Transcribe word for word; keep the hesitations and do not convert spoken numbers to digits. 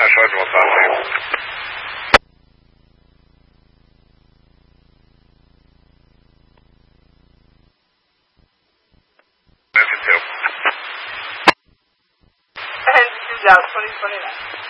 看说怎么发挥。 And this is out twenty twenty-nine.